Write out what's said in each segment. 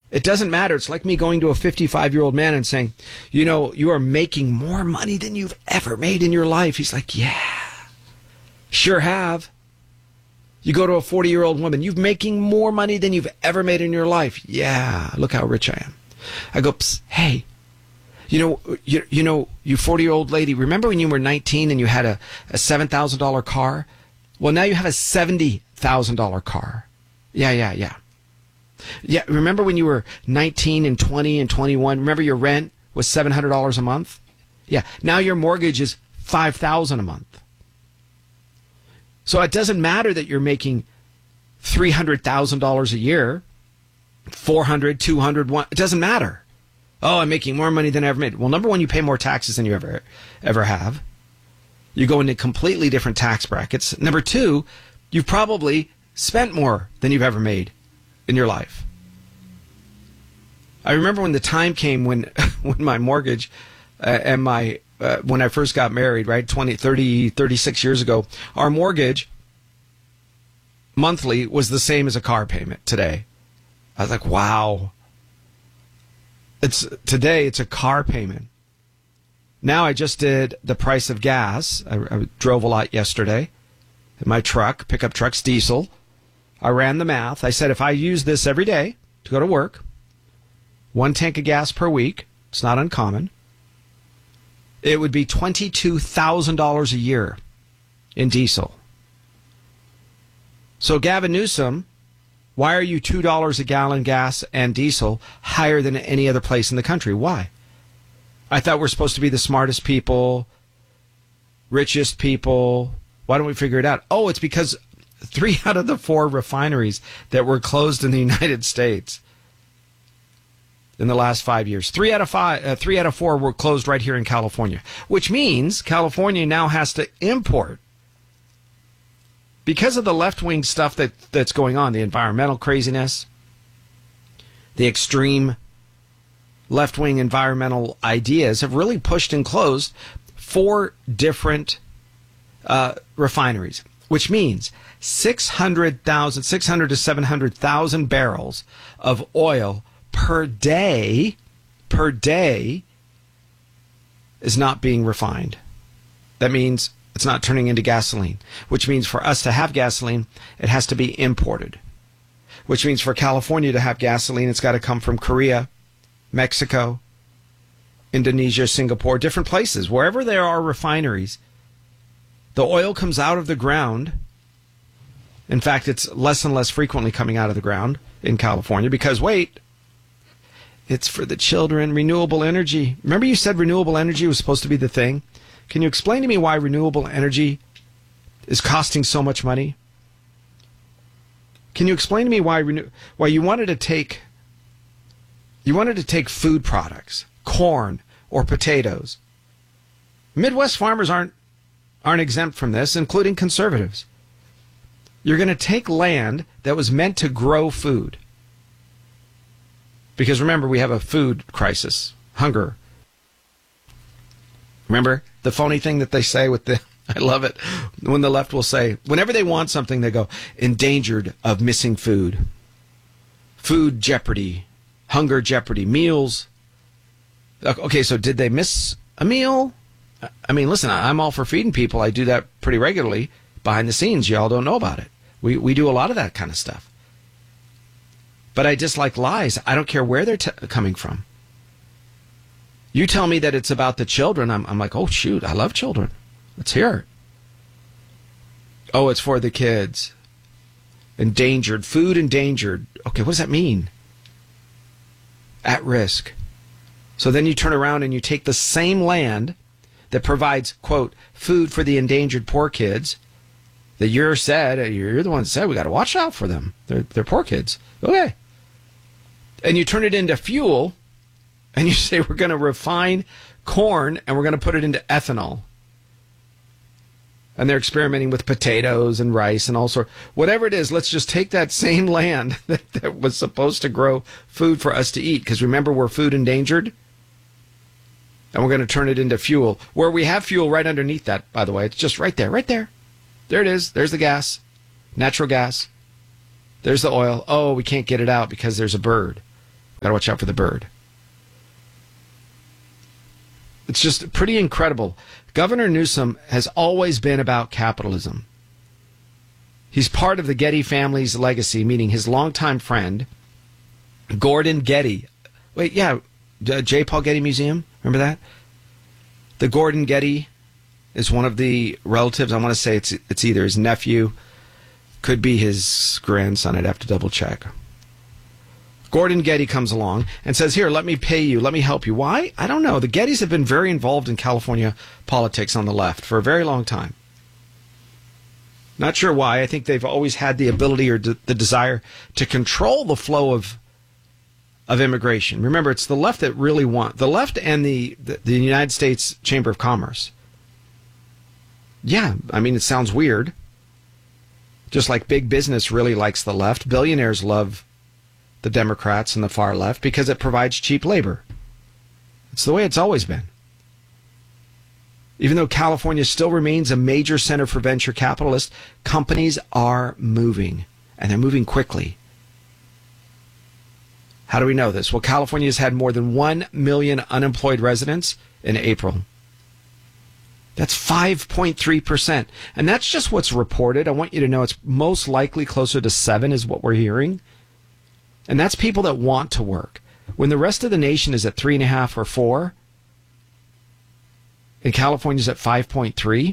It doesn't matter. It's like me going to a 55-year-old man and saying, you know, you are making more money than you've ever made in your life. He's like, yeah, sure have. You go to a 40-year-old woman, you're making more money than you've ever made in your life. Yeah, look how rich I am. I go, psst, hey, you know, you 40-year-old lady, remember when you were 19 and you had a $7,000 car? Well, now you have a $70,000 car. Yeah. Yeah, remember when you were 19 and 20 and 21? Remember your rent was $700 a month? Yeah, now your mortgage is $5,000 a month. So it doesn't matter that you're making $300,000 a year, 400, 200, it doesn't matter. Oh, I'm making more money than I ever made. Well, number one, you pay more taxes than you ever have. You go into completely different tax brackets. Number two, you've probably spent more than you've ever made in your life. I remember when the time came when my mortgage and my when I first got married, right, 36 years ago, our mortgage monthly was the same as a car payment today. I was like, wow. Today it's a car payment. Now I just did the price of gas. I drove a lot yesterday in my truck, pickup truck's diesel. I ran the math. I said if I use this every day to go to work, 1 tank of gas per week, it's not uncommon, it would be $22,000 a year in diesel. So Gavin Newsom, why are you $2 a gallon gas and diesel higher than any other place in the country? Why? I thought we're supposed to be the smartest people, richest people. Why don't we figure it out? Oh, it's because 3 out of the 4 refineries that were closed in the United States in the last 5 years, 3 out of 4 were closed right here in California, which means California now has to import. Because of the left-wing stuff that's going on, the environmental craziness, the extreme left-wing environmental ideas have really pushed and closed 4 different refineries, which means 600 to 700,000 barrels of oil per day is not being refined. That means it's not turning into gasoline, which means for us to have gasoline, it has to be imported, which means for California to have gasoline, it's got to come from Korea, Mexico, Indonesia, Singapore, different places. Wherever there are refineries, the oil comes out of the ground. In fact, it's less and less frequently coming out of the ground in California because, wait, it's for the children. Renewable energy. Remember you said renewable energy was supposed to be the thing? Can you explain to me why renewable energy is costing so much money? Can you explain to me why you wanted to take food products, corn or potatoes? Midwest farmers aren't exempt from this, including conservatives. You're going to take land that was meant to grow food. Because remember, we have a food crisis, hunger. Remember the phony thing that they say I love it, when the left will say, whenever they want something, they go, endangered of missing food. Food jeopardy, hunger jeopardy, meals. Okay, so did they miss a meal? I mean, listen, I'm all for feeding people. I do that pretty regularly behind the scenes. Y'all don't know about it. We do a lot of that kind of stuff. But I dislike lies. I don't care where they're coming from. You tell me that it's about the children. I'm like, oh, shoot, I love children. Let's hear it. Oh, it's for the kids. Endangered, food endangered. Okay, what does that mean? At risk. So then you turn around and you take the same land that provides, quote, food for the endangered poor kids that you're the one that said we got to watch out for them. They're poor kids. Okay. And you turn it into fuel and you say we're going to refine corn and we're going to put it into ethanol. And they're experimenting with potatoes and rice and all sorts. Whatever it is, let's just take that same land that was supposed to grow food for us to eat. Because remember, we're food endangered. And we're going to turn it into fuel. Where we have fuel right underneath that, by the way. It's just right there, right there. There it is. There's the gas. Natural gas. There's the oil. Oh, we can't get it out because there's a bird. Gotta watch out for the bird. It's just pretty incredible. Governor Newsom has always been about capitalism. He's part of the Getty family's legacy, meaning his longtime friend, Gordon Getty. Wait, yeah, J. Paul Getty Museum, remember that? The Gordon Getty is one of the relatives. I want to say it's either his nephew, could be his grandson. I'd have to double check. Gordon Getty comes along and says, here, let me pay you, let me help you. Why? I don't know. The Gettys have been very involved in California politics on the left for a very long time. Not sure why. I think they've always had the ability or the desire to control the flow of immigration. Remember, it's the left that really want, the left and the United States Chamber of Commerce. Yeah, I mean, it sounds weird. Just like big business really likes the left, billionaires love the Democrats and the far left because it provides cheap labor. It's the way it's always been. Even though California still remains a major center for venture capitalists, companies are moving, and they're moving quickly. How do we know this? Well, California has had more than 1 million unemployed residents in April. That's 5.3%. And that's just what's reported. I want you to know it's most likely closer to 7 is what we're hearing. And that's people that want to work. When the rest of the nation is at 3.5 or 4, and California's at 5.3,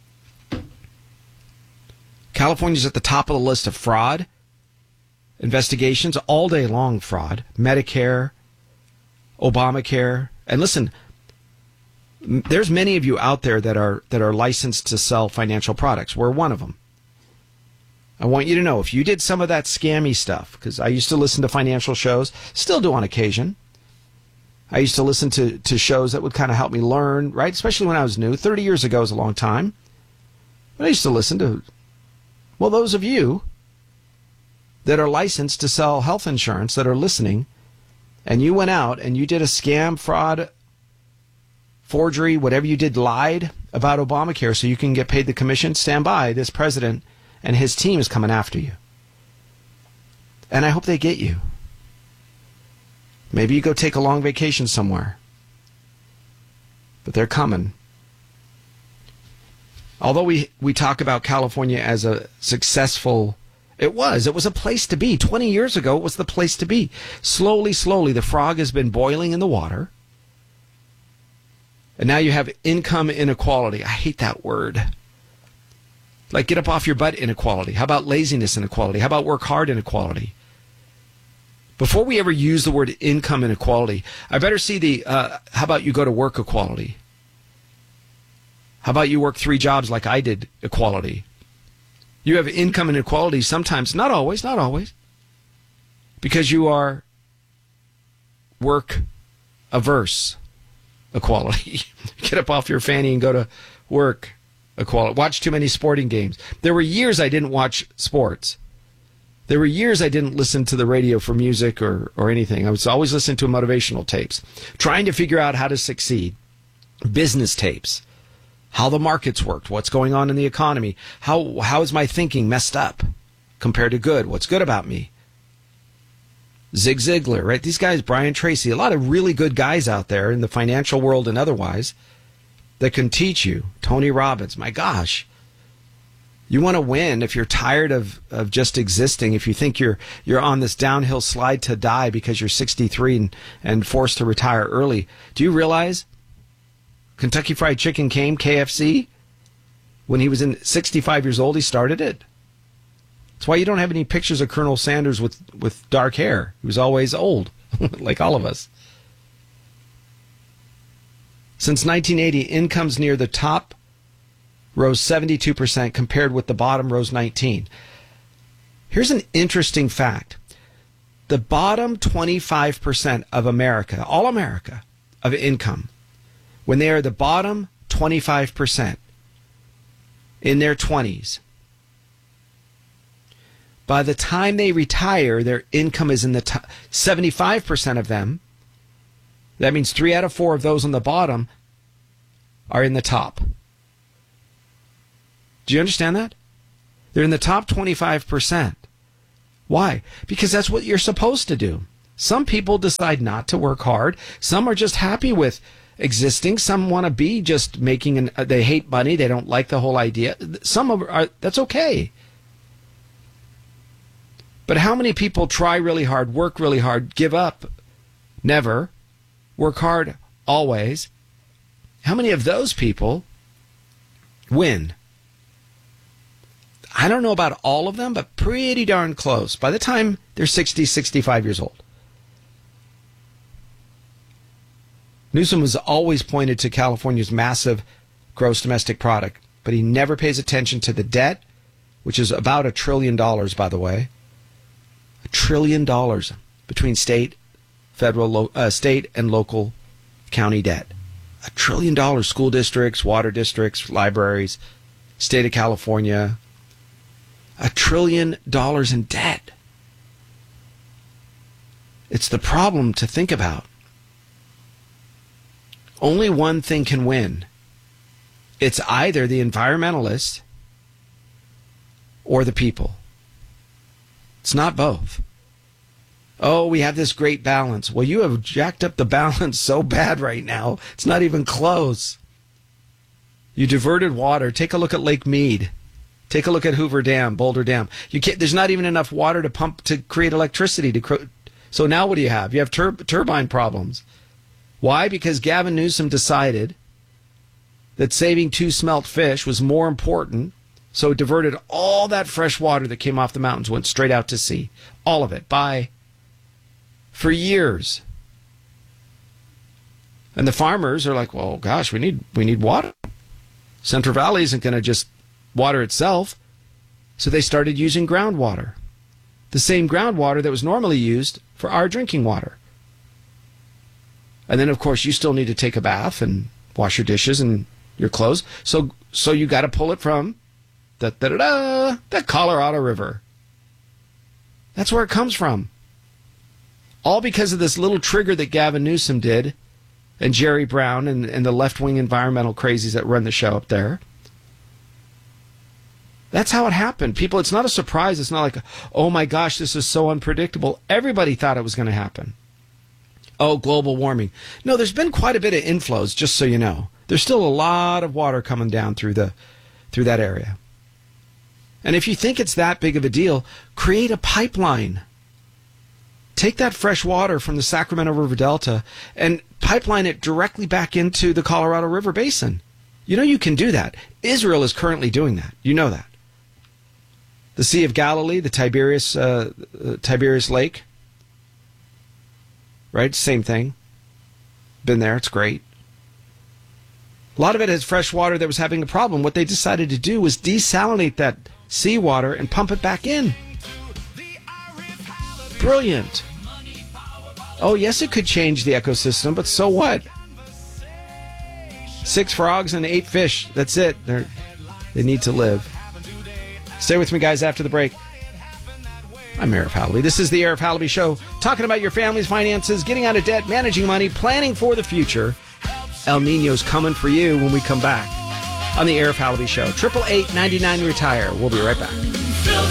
California's at the top of the list of fraud investigations, all day long fraud, Medicare, Obamacare. And listen, there's many of you out there that are licensed to sell financial products. We're one of them. I want you to know, if you did some of that scammy stuff, because I used to listen to financial shows, still do on occasion. I used to listen to shows that would kind of help me learn, right? Especially when I was new. 30 years ago is a long time. But I used to listen to, well, those of you that are licensed to sell health insurance that are listening, and you went out and you did a scam, fraud, forgery, whatever you did, lied about Obamacare so you can get paid the commission, stand by. This president and his team is coming after you. And I hope they get you. Maybe you go take a long vacation somewhere. But they're coming. Although we talk about California as a successful, it was a place to be. 20 years ago, it was the place to be. Slowly, the frog has been boiling in the water. And now you have income inequality. I hate that word. Like get up off your butt inequality. How about laziness inequality? How about work hard inequality? Before we ever use the word income inequality, I better see the, how about you go to work equality? How about you work 3 jobs like I did equality? You have income inequality sometimes, not always, because you are work averse equality. Get up off your fanny and go to work equality. Watch too many sporting games. There were years I didn't watch sports. There were years I didn't listen to the radio for music or anything. I was always listening to motivational tapes, trying to figure out how to succeed. Business tapes, how the markets worked, what's going on in the economy, how is my thinking messed up compared to good, what's good about me. Zig Ziglar, right? These guys, Brian Tracy, a lot of really good guys out there in the financial world and otherwise that can teach you. Tony Robbins, my gosh. You want to win if you're tired of just existing, if you think you're on this downhill slide to die because you're 63 and forced to retire early. Do you realize Kentucky Fried Chicken came, KFC, when he was 65 years old, he started it? That's why you don't have any pictures of Colonel Sanders with dark hair. He was always old, like all of us. Since 1980, incomes near the top rose 72% compared with the bottom rose 19%. Here's an interesting fact. The bottom 25% of America, all America, of income, when they are the bottom 25% in their 20s, by the time they retire, their income is in the top. 75% of them, that means 3 out of 4 of those on the bottom, are in the top. Do you understand that? They're in the top 25%. Why? Because that's what you're supposed to do. Some people decide not to work hard. Some are just happy with existing. Some want to be just making they hate money. They don't like the whole idea. Some are, that's okay. But how many people try really hard, work really hard, give up? Never. Work hard always. How many of those people win? I don't know about all of them, but pretty darn close by the time they're 60, 65 years old. Newsom was always pointed to California's massive gross domestic product, but he never pays attention to the debt, which is about $1 trillion, by the way. $1 trillion between state, federal, state and local county debt. $1 trillion. School districts, water districts, libraries, state of California. $1 trillion in debt. It's the problem to think about. Only one thing can win. It's either the environmentalists or the people. It's not both. Oh, we have this great balance. Well, you have jacked up the balance so bad right now. It's not even close. You diverted water. Take a look at Lake Mead. Take a look at Hoover Dam, Boulder Dam. There's not even enough water to pump to create electricity. So now what do you have? You have turbine problems. Why? Because Gavin Newsom decided that saving 2 smelt fish was more important, so it diverted all that fresh water that came off the mountains, went straight out to sea. All of it. For years. And the farmers are like, well, gosh, we need water. Central Valley isn't going to just water itself. So they started using groundwater. The same groundwater that was normally used for our drinking water. And then, of course, you still need to take a bath and wash your dishes and your clothes. So you got to pull it from the Colorado River. That's where it comes from. All because of this little trigger that Gavin Newsom did and Jerry Brown and the left-wing environmental crazies that run the show up there. That's how it happened. People, it's not a surprise. It's not like, oh my gosh, this is so unpredictable. Everybody thought it was going to happen. Oh, global warming. No, there's been quite a bit of inflows, just so you know. There's still a lot of water coming down through that area. And if you think it's that big of a deal, create a pipeline. Take that fresh water from the Sacramento River Delta and pipeline it directly back into the Colorado River Basin. You know you can do that. Israel is currently doing that. You know that. The Sea of Galilee, the Tiberias Lake, right? Same thing. Been there. It's great. A lot of it has fresh water that was having a problem. What they decided to do was desalinate that seawater and pump it back in. Brilliant. Oh, yes, it could change the ecosystem, but so what? 6 frogs and 8 fish. That's it. They need to live. Stay with me, guys, after the break. I'm Arif Halaby. This is the Arif Halaby Show, talking about your family's finances, getting out of debt, managing money, planning for the future. El Nino's coming for you when we come back on the Arif Halaby Show. 888-99-RETIRE. We'll be right back.